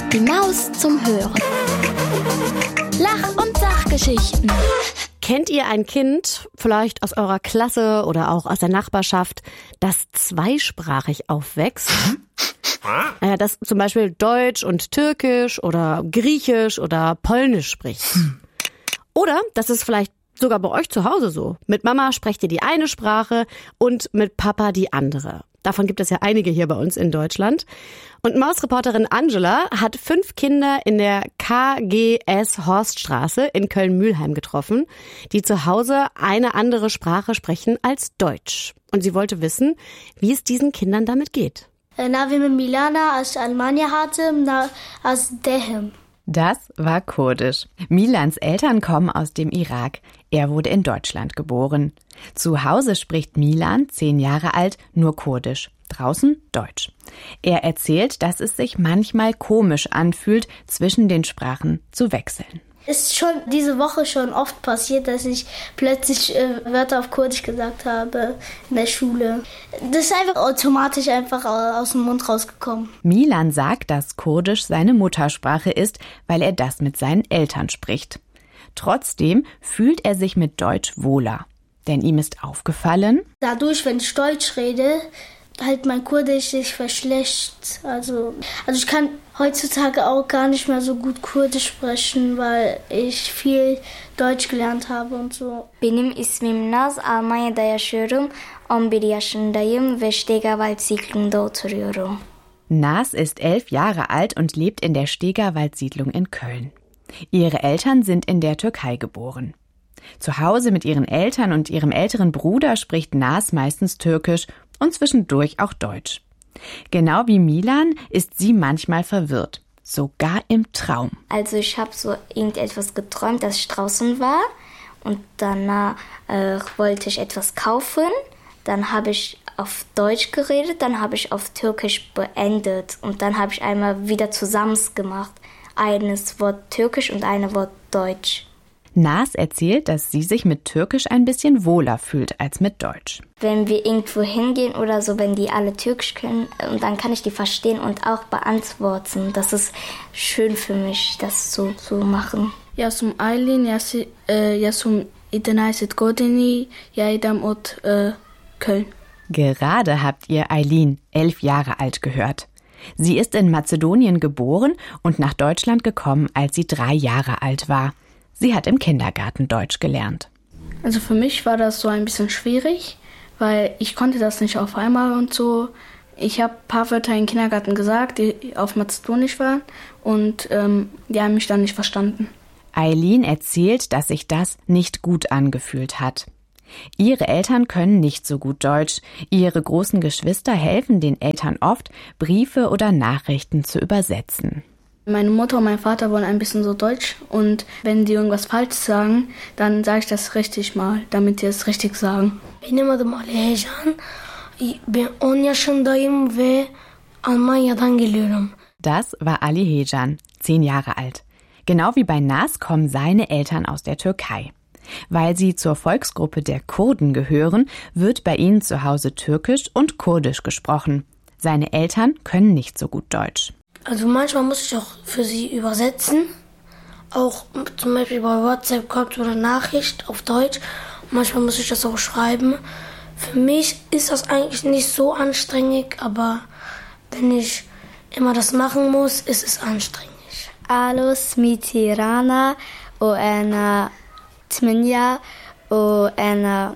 Die Maus zum Hören. Lach- und Sachgeschichten. Kennt ihr ein Kind, vielleicht aus eurer Klasse oder auch aus der Nachbarschaft, das zweisprachig aufwächst? Das zum Beispiel Deutsch und Türkisch oder Griechisch oder Polnisch spricht. Oder das ist vielleicht sogar bei euch zu Hause so. Mit Mama sprecht ihr die eine Sprache und mit Papa die andere. Davon gibt es ja einige hier bei uns in Deutschland. Und Mausreporterin Angela hat 5 Kinder in der KGS Horststraße in Köln-Mülheim getroffen, die zu Hause eine andere Sprache sprechen als Deutsch. Und sie wollte wissen, wie es diesen Kindern damit geht. Milana aus Almania hatte, aus Dehem. Das war Kurdisch. Milans Eltern kommen aus dem Irak. Er wurde in Deutschland geboren. Zu Hause spricht Milan, 10 Jahre alt, nur Kurdisch. Draußen Deutsch. Er erzählt, dass es sich manchmal komisch anfühlt, zwischen den Sprachen zu wechseln. Ist schon diese Woche schon oft passiert, dass ich plötzlich Wörter auf Kurdisch gesagt habe in der Schule. Das ist einfach automatisch aus dem Mund rausgekommen. Milan sagt, dass Kurdisch seine Muttersprache ist, weil er das mit seinen Eltern spricht. Trotzdem fühlt er sich mit Deutsch wohler. Denn ihm ist aufgefallen, dadurch, wenn ich Deutsch rede, halt mein Kurdisch sich verschlechtert. Also ich kann heutzutage auch gar nicht mehr so gut Kurdisch sprechen, weil ich viel Deutsch gelernt habe und so. Benim ismim Naz, Almanya'da yaşıyorum. 11 yaşındayım ve Stegerwald-Siedlung'da oturuyorum. Naz ist 11 Jahre alt und lebt in der Stegerwald-Siedlung in Köln. Ihre Eltern sind in der Türkei geboren. Zu Hause mit ihren Eltern und ihrem älteren Bruder spricht Naz meistens Türkisch und zwischendurch auch Deutsch. Genau wie Milan ist sie manchmal verwirrt, sogar im Traum. Also ich habe so irgendetwas geträumt, dass ich draußen war und danach wollte ich etwas kaufen. Dann habe ich auf Deutsch geredet, dann habe ich auf Türkisch beendet und dann habe ich einmal wieder zusammen gemacht. Eines Wort Türkisch und ein Wort Deutsch. Naz erzählt, dass sie sich mit Türkisch ein bisschen wohler fühlt als mit Deutsch. Wenn wir irgendwo hingehen oder so, wenn die alle Türkisch können, dann kann ich die verstehen und auch beantworten. Das ist schön für mich, das so zu machen. Yasum Aylin, Yasum Idenaisit Godini, Yaidam ut Köln. Gerade habt ihr Aylin, 11 Jahre alt, gehört. Sie ist in Mazedonien geboren und nach Deutschland gekommen, als sie 3 Jahre alt war. Sie hat im Kindergarten Deutsch gelernt. Also für mich war das so ein bisschen schwierig, weil ich konnte das nicht auf einmal und so. Ich habe ein paar Wörter im Kindergarten gesagt, die auf Mazedonisch waren und die haben mich dann nicht verstanden. Aylin erzählt, dass sich das nicht gut angefühlt hat. Ihre Eltern können nicht so gut Deutsch. Ihre großen Geschwister helfen den Eltern oft, Briefe oder Nachrichten zu übersetzen. Meine Mutter und mein Vater wollen ein bisschen so Deutsch und wenn die irgendwas falsch sagen, dann sage ich das richtig mal, damit die es richtig sagen. Benim adım Ali Heyecan. Ben 10 yaşındayım ve Almanya'dan geliyorum. Das war Ali Heyecan, 10 Jahre alt. Genau wie bei Naz kommen seine Eltern aus der Türkei. Weil sie zur Volksgruppe der Kurden gehören, wird bei ihnen zu Hause Türkisch und Kurdisch gesprochen. Seine Eltern können nicht so gut Deutsch. Also manchmal muss ich auch für sie übersetzen. Auch zum Beispiel bei WhatsApp kommt so eine Nachricht auf Deutsch. Manchmal muss ich das auch schreiben. Für mich ist das eigentlich nicht so anstrengend, aber wenn ich immer das machen muss, ist es anstrengend. Alo smiti Rana o ena Tmenja o ena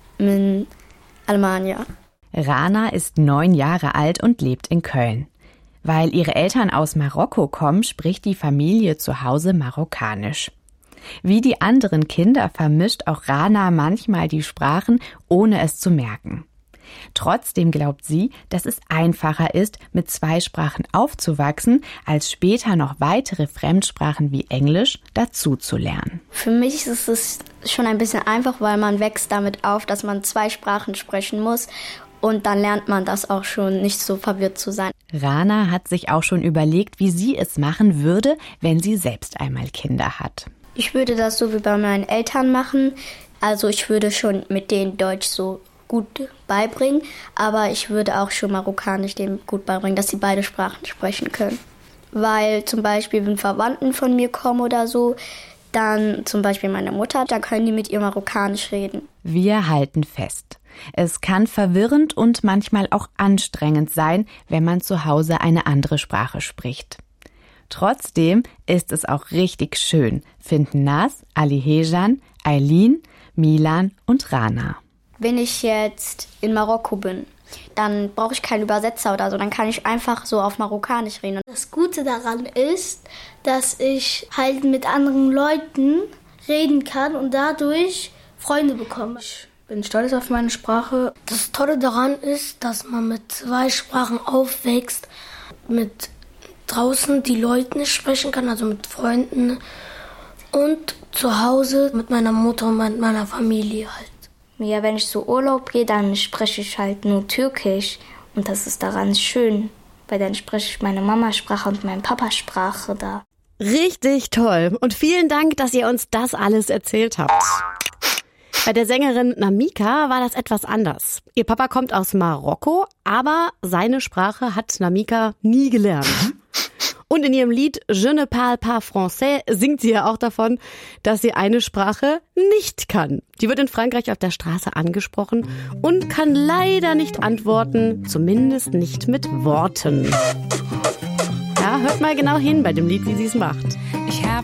min Almania. Rana ist 9 Jahre alt und lebt in Köln. Weil ihre Eltern aus Marokko kommen, spricht die Familie zu Hause Marokkanisch. Wie die anderen Kinder vermischt auch Rana manchmal die Sprachen, ohne es zu merken. Trotzdem glaubt sie, dass es einfacher ist, mit 2 Sprachen aufzuwachsen, als später noch weitere Fremdsprachen wie Englisch dazu zu lernen. Für mich ist es schon ein bisschen einfach, weil man wächst damit auf, dass man 2 Sprachen sprechen muss. Und dann lernt man das auch schon, nicht so verwirrt zu sein. Rana hat sich auch schon überlegt, wie sie es machen würde, wenn sie selbst einmal Kinder hat. Ich würde das so wie bei meinen Eltern machen. Also ich würde schon mit denen Deutsch so gut beibringen, aber ich würde auch schon Marokkanisch denen gut beibringen, dass sie beide Sprachen sprechen können. weil zum Beispiel, wenn Verwandten von mir kommen oder so, dann zum Beispiel meine Mutter, da können die mit ihr Marokkanisch reden. Wir halten fest. Es kann verwirrend und manchmal auch anstrengend sein, wenn man zu Hause eine andere Sprache spricht. Trotzdem ist es auch richtig schön, finden Naz, Alihejan, Aylin, Milan und Rana. Wenn ich jetzt in Marokko bin, dann brauche ich keinen Übersetzer oder so, dann kann ich einfach so auf Marokkanisch reden. Das Gute daran ist, dass ich halt mit anderen Leuten reden kann und dadurch Freunde bekomme. Ich bin stolz auf meine Sprache. Das Tolle daran ist, dass man mit 2 Sprachen aufwächst, mit draußen die Leute sprechen kann, also mit Freunden und zu Hause mit meiner Mutter und mit meiner Familie halt. Ja, wenn ich so Urlaub gehe, dann spreche ich halt nur Türkisch und das ist daran schön, weil dann spreche ich meine Mamasprache und meine Papasprache da. Richtig toll und vielen Dank, dass ihr uns das alles erzählt habt. Bei der Sängerin Namika war das etwas anders. Ihr Papa kommt aus Marokko, aber seine Sprache hat Namika nie gelernt. Und in ihrem Lied Je ne parle pas français singt sie ja auch davon, dass sie eine Sprache nicht kann. Die wird in Frankreich auf der Straße angesprochen und kann leider nicht antworten, zumindest nicht mit Worten. Ja, hört mal genau hin bei dem Lied, wie sie es macht.